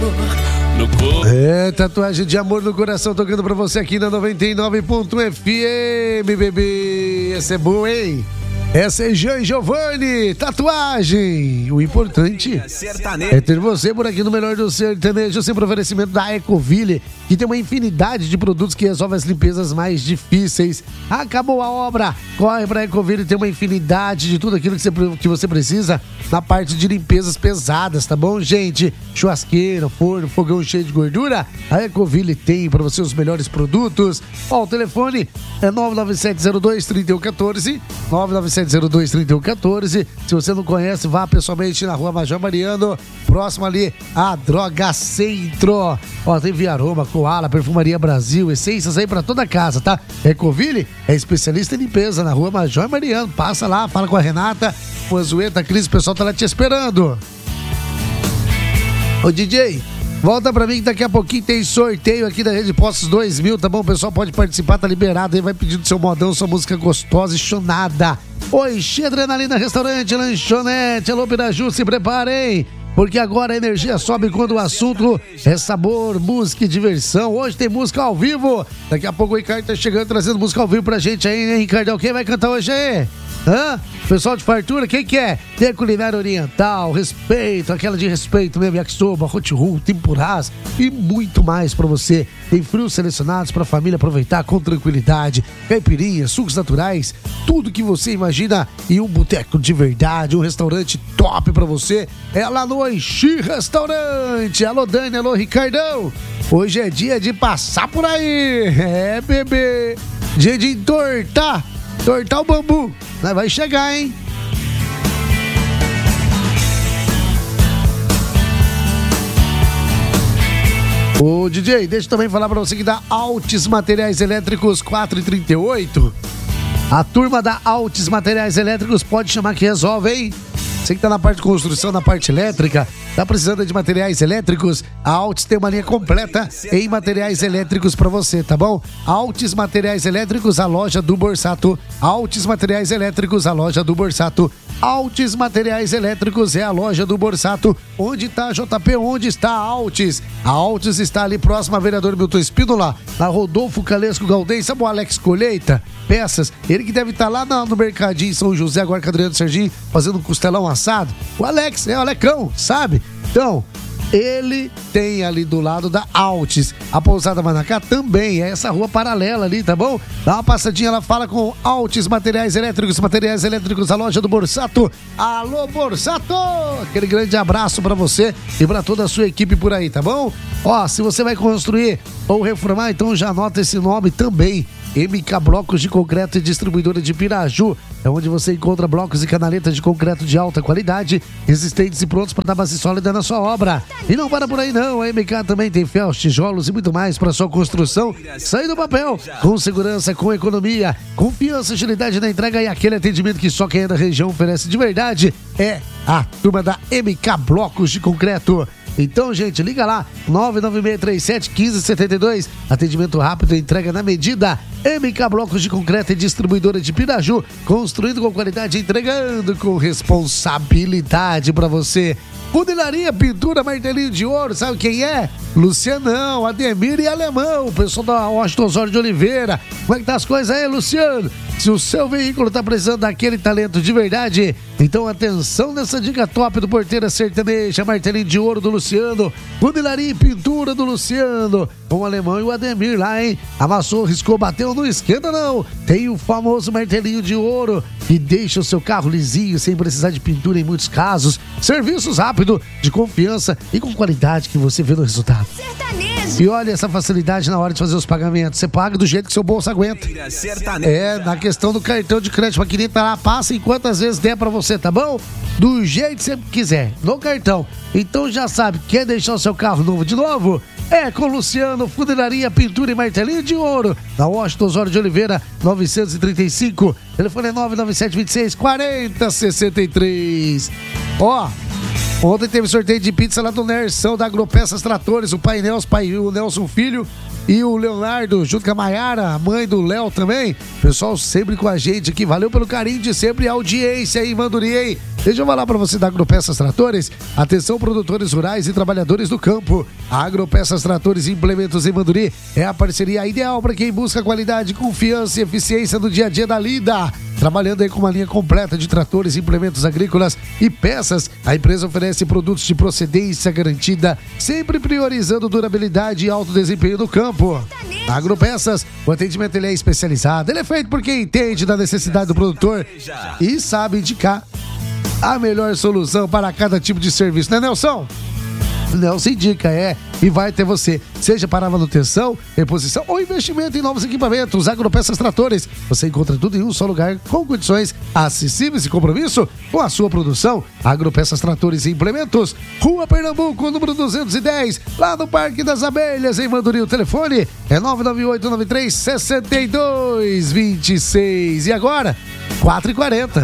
É, tatuagem de amor no coração tocando pra você aqui na 99.fm, bebê. Essa é boa, hein? Essa é Jean Giovanni, tatuagem. O importante é ter você por aqui no melhor do sertanejo, sempre oferecimento da Ecoville, que tem uma infinidade de produtos que resolvem as limpezas mais difíceis. Acabou a obra, corre pra Ecoville, tem uma infinidade de tudo aquilo que você precisa na parte de limpezas pesadas, tá bom, gente? Churrasqueira, forno, fogão cheio de gordura, a Ecoville tem pra você os melhores produtos. Ó, o telefone é 99702-3114, 99702-3114. Se você não conhece, vá pessoalmente na Rua Major Mariano, próximo ali a Droga Centro. Ó, tem Viaroma, Koala, Perfumaria Brasil, essências aí pra toda casa, tá? Ecoville é especialista em limpeza na Rua Major Mariano. Passa lá, fala com a Renata, com a Zueta, Cris, o pessoal tá lá te esperando. Ô, DJ, volta pra mim que daqui a pouquinho tem sorteio aqui da Rede Postos 2000, tá bom? O pessoal pode participar, tá liberado aí, vai pedindo seu modão, sua música gostosa e chonada. Oi, Adrenalina Restaurante, Lanchonete, alô Piraju, se preparem, porque agora a energia sobe quando o assunto é sabor, música e diversão. Hoje tem música ao vivo, daqui a pouco o Ricardo tá chegando trazendo música ao vivo pra gente aí, né, Ricardo? Quem vai cantar hoje aí? Hã? Pessoal de fartura, quem que é? Tem a culinária oriental, respeito, aquela de respeito mesmo, yakisoba, hot roll, tempurás e muito mais pra você. Tem frios selecionados pra família aproveitar com tranquilidade, caipirinhas, sucos naturais, tudo que você imagina em um boteco de verdade, um restaurante top pra você. É lá no Oixi Restaurante. Alô Dani, alô Ricardão. Hoje é dia de passar por aí. É, bebê. Dia de entortar o bambu. Vai chegar, hein? Ô, DJ, deixa eu também falar pra você que da Altis Materiais Elétricos 438. A turma da Altis Materiais Elétricos pode chamar que resolve, hein? Você que tá na parte de construção, na parte elétrica, tá precisando de materiais elétricos? A Altis tem uma linha completa em materiais elétricos pra você, tá bom? Altis Materiais Elétricos, a loja do Borsato. Altis Materiais Elétricos, a loja do Borsato. Altis Materiais Elétricos é a loja do Borsato. Onde tá a JP? Onde está a Altis? A Altis está ali próximo a vereador Milton Espínola, na Rodolfo Calesco Galdem. Sabe o Alex Colheita? Peças. Ele que deve estar lá no mercadinho em São José, agora com Adriano Serginho, fazendo um costelão assado. O Alex, o Alecão, sabe? Então, ele tem ali do lado da Altis. A Pousada Manacá também é essa rua paralela ali, tá bom? Dá uma passadinha, ela fala com Altis Materiais Elétricos, a loja do Borsato. Alô, Borsato! Aquele grande abraço pra você e pra toda a sua equipe por aí, tá bom? Ó, se você vai construir ou reformar, então já anota esse nome também. MK Blocos de Concreto e Distribuidora de Piraju. É onde você encontra blocos e canaletas de concreto de alta qualidade, resistentes e prontos para dar base sólida na sua obra. E não para por aí não, a MK também tem ferros, tijolos e muito mais para sua construção sair do papel, com segurança, com economia, confiança, agilidade na entrega e aquele atendimento que só quem é da região oferece de verdade. É a turma da MK Blocos de Concreto. Então, gente, liga lá, 99637-1572, atendimento rápido, entrega na medida. MK Blocos de Concreto e Distribuidora de Piraju, construindo com qualidade, entregando com responsabilidade pra você. Funilaria, pintura, martelinho de ouro, sabe quem é? Lucianão, Ademir e Alemão, o pessoal da Washington Osório de Oliveira. Como é que tá as coisas aí, Luciano? Se o seu veículo tá precisando daquele talento de verdade, então atenção nessa dica top do Porteira Sertaneja, martelinho de ouro do Luciano, funilaria e pintura do Luciano, com o Alemão e o Ademir lá, hein? Amassou, riscou, bateu, não esquenta não. Tem o famoso martelinho de ouro que deixa o seu carro lisinho, sem precisar de pintura em muitos casos. Serviços rápidos, de confiança e com qualidade que você vê no resultado. E olha essa facilidade na hora de fazer os pagamentos. Você paga do jeito que seu bolso aguenta. É, na questão do cartão de crédito, a maquininha tá lá, passa em quantas vezes der pra você, tá bom? Do jeito que você quiser, no cartão. Então já sabe, quer deixar o seu carro novo de novo? É com Luciano, funilaria, pintura e martelinho de ouro. Na Washington Osório de Oliveira, 935. Telefone é 99726-4063. Ó, Ontem teve sorteio de pizza lá do Nersão, da Agropeças Tratores, o pai Nelson, o Nelson Filho e o Leonardo, junto com a Maiara, a mãe do Léo também. Pessoal sempre com a gente aqui, valeu pelo carinho de sempre, a audiência aí, Manduri, hein? Deixa eu falar pra você da Agropeças Tratores. Atenção, produtores rurais e trabalhadores do campo. A Agropeças Tratores e Implementos em Manduri é a parceria ideal para quem busca qualidade, confiança e eficiência no dia a dia da lida. Trabalhando aí com uma linha completa de tratores, implementos agrícolas e peças, a empresa oferece produtos de procedência garantida, sempre priorizando durabilidade e alto desempenho no campo. A Agropeças, o atendimento ele é especializado, ele é feito por quem entende da necessidade do produtor e sabe indicar a melhor solução para cada tipo de serviço, né, Nelson? Nelson indica, e vai ter você, seja para manutenção, reposição ou investimento em novos equipamentos. Agropeças Tratores, você encontra tudo em um só lugar, com condições acessíveis e compromisso com a sua produção. Agropeças Tratores e Implementos, Rua Pernambuco, número 210, lá no Parque das Abelhas, em Manduri. O telefone é 998-93-6226. E agora, 4h40.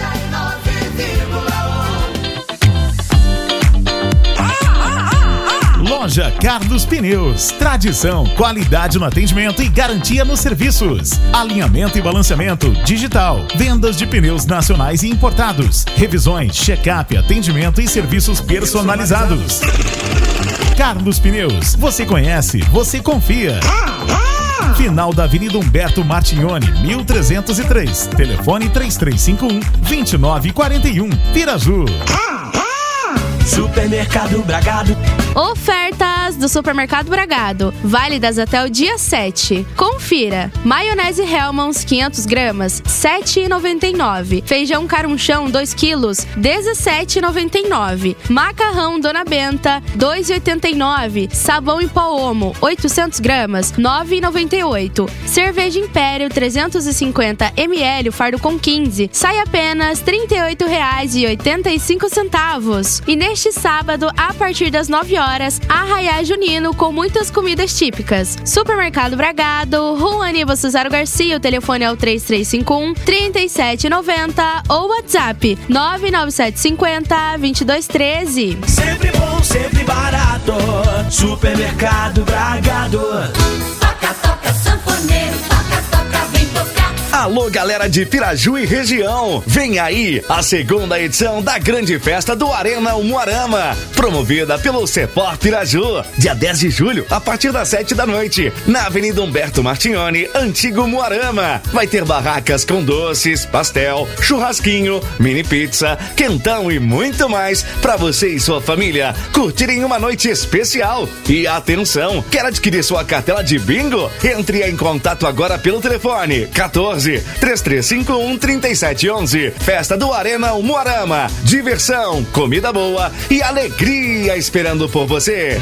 Loja Carlos Pneus. Tradição, qualidade no atendimento e garantia nos serviços. Alinhamento e balanceamento digital. Vendas de pneus nacionais e importados. Revisões, check-up, atendimento e serviços personalizados. Carlos Pneus. Você conhece, você confia. Final da Avenida Humberto Martignoni, 1303. Telefone 3351-2941. Piraju. Supermercado Bragado. Ofertas do Supermercado Bragado, válidas até o dia 7. Confira: maionese Hellmann's 500 gramas, R$ 7,99. Feijão carunchão 2 quilos, R$ 17,99. Macarrão Dona Benta, R$ 2,89. Sabão em pó Omo, 800 gramas, R$ 9,98. Cerveja Império 350 ml, o fardo com 15, sai apenas R$ 38,85. E neste sábado, a partir das 9 horas, Arraiá Junino com muitas comidas típicas. Supermercado Bragado, Rua Aníbal Cesaro Garcia, o telefone é o 3351-3790 ou WhatsApp 99750-2213. Sempre bom, sempre barato. Supermercado Bragado. Toca, toca, sanfoneiro, toca, toca, vem tocar. Alô, galera de Piraju e região, vem aí a segunda edição da grande festa do Arena Umuarama, promovida pelo Cepor Piraju, dia 10 de julho, a partir das 7 da noite, na Avenida Humberto Martignoni, Antigo Umuarama. Vai ter barracas com doces, pastel, churrasquinho, mini pizza, quentão e muito mais para você e sua família curtirem uma noite especial. E atenção, quer adquirir sua cartela de bingo? Entre em contato agora pelo telefone 14-3351-3711. Festa do Arena Umuarama. Diversão, comida boa e alegria esperando por você.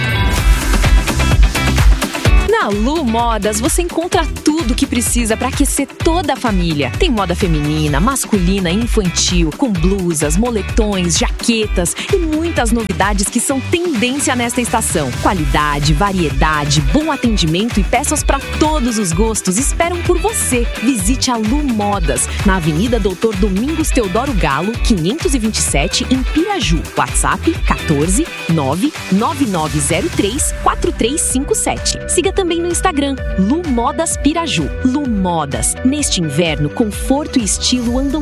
Na Lu Modas você encontra tudo que precisa para aquecer toda a família. Tem moda feminina, masculina, infantil, com blusas, moletões, jaquetas e muitas novidades que são tendência nesta estação. Qualidade, variedade, bom atendimento e peças para todos os gostos esperam por você. Visite a Lu Modas, na Avenida Doutor Domingos Teodoro Galo, 527, em Piraju. WhatsApp 14 99903 4357. Siga também no Instagram, Lu Modas Piraju. Lu Modas. Neste inverno, conforto e estilo andam